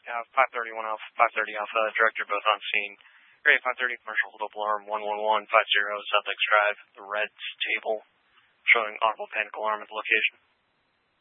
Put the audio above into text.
531 Alpha, 530 Alpha, director both on scene. Area 530, commercial hold-up alarm 11150 South Lakes Drive, the Reds table, showing audible panic alarm at the location.